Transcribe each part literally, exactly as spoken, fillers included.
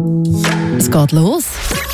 Es geht los.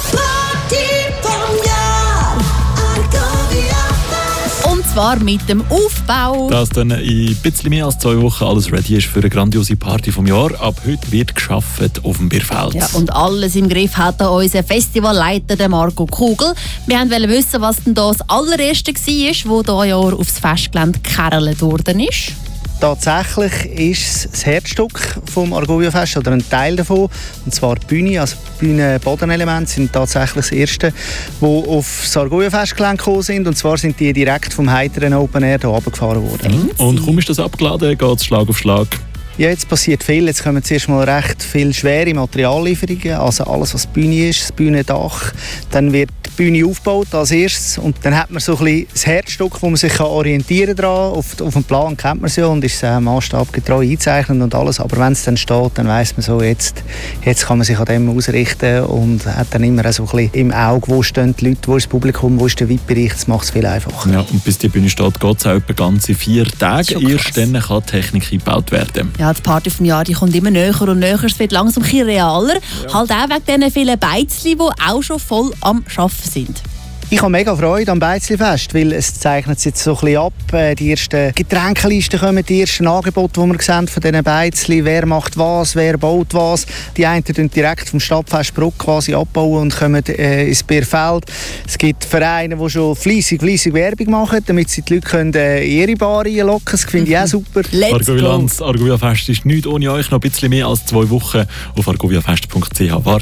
Und zwar mit dem Aufbau. Dass dann in ein bisschen mehr als zwei Wochen alles ready ist für eine grandiose Party vom Jahr. Ab heute wird gearbeitet auf dem Bierfeld. Ja, und alles im Griff hat unser Festivalleiter, der Marco Kugel. Wir wollten wissen, was denn das allererste war, wo dieses Jahr aufs Festgelände gekerlt worden ist. Tatsächlich ist es das Herzstück vom Argovia-Fest oder ein Teil davon, und zwar die Bühne. Also die Bühnen-Bodenelemente sind tatsächlich das erste, die auf das Argovia-Festgelände gekommen sind. Und zwar sind die direkt vom heiteren Open Air hier runtergefahren worden. Mhm. Und kaum ist das abgeladen, geht es Schlag auf Schlag. Ja, jetzt passiert viel. Jetzt kommen zuerst mal recht viele schwere Materiallieferungen. Also alles, was die Bühne ist, das Bühnendach. Dann wird die Bühne aufgebaut als erstes. Und dann hat man so ein bisschen das Herzstück, wo man sich orientieren kann. Auf, auf dem Plan kennt man es ja und ist äh, maßstabgetreu eingezeichnet und alles. Aber wenn es dann steht, dann weiss man so, jetzt, jetzt kann man sich an dem ausrichten und hat dann immer so ein bisschen im Auge, wo stehen die Leute, wo ist das Publikum, wo ist der V I P-Bereich. Das macht es viel einfacher. Ja, und bis die Bühne steht, geht es auch etwa ganze vier Tage. Erst dann kann die Technik eingebaut werden. Ja, die Party vom Jahr die kommt immer näher und näher. Es wird langsam ein bisschen realer. Ja. Halt auch wegen diesen vielen Beizli, die auch schon voll am Arbeiten sind. Ich habe mega Freude am Beizli-Fest, weil es zeichnet sich jetzt so ein bisschen ab. Die ersten Getränkelisten kommen, die ersten Angebote, die wir sehen von diesen Beizli. Wer macht was, wer baut was. Die einen tun direkt vom Stadtfest Bruck quasi abbauen und kommen äh, ins Bierfeld. Es gibt Vereine, die schon fleissig, fleissig Werbung machen, damit sie die Leute können, äh, in ihre Bar reinlocken. Das finde ich auch super. Argovia-Fest ist nichts ohne euch. Noch ein bisschen mehr als zwei Wochen auf argoviafest punkt c h.